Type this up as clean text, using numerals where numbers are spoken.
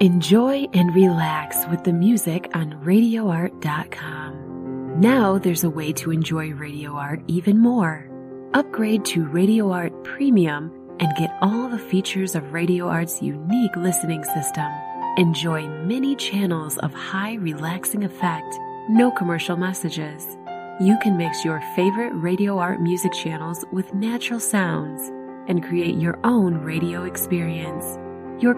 Enjoy and relax with the music on RadioArt.com. Now there's a way to enjoy Radio Art even more. Upgrade to Radio Art Premium and get all the features of Radio Art's unique listening system. Enjoy many channels of high relaxing effect, no commercial messages. You can mix your favorite Radio Art music channels with natural sounds and create your own radio experience.